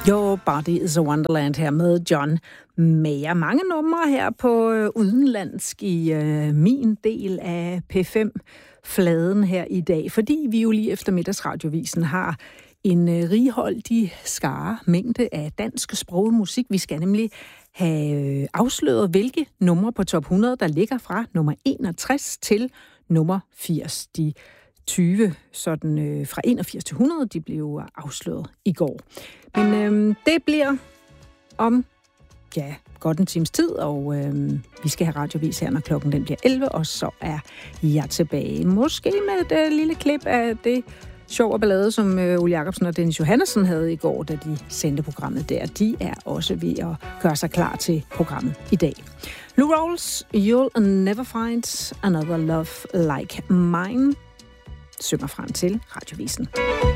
Your Body is a Wonderland her med John Mayer. Mange numre her på udenlandsk i min del af P5-fladen her i dag, fordi vi jo lige efter middagsradiovisen har en righoldig mængde af dansk sproget musik. Vi skal nemlig have afsløret, hvilke numre på top 100, der ligger fra nummer 61 til nummer 80. De 20, sådan fra 81 til 100, de blev afsløret i går. Men det bliver om, godt en times tid, og vi skal have radiovis her, når klokken den bliver 11, og så er jeg tilbage. Måske med et lille klip af det sjov og ballade, som Ole Jacobsen og Dennis Johannesson havde i går, da de sendte programmet der. De er også ved at gøre sig klar til programmet i dag. Lou Rawls, You'll Never Find Another Love Like Mine, synger frem til radiovisen.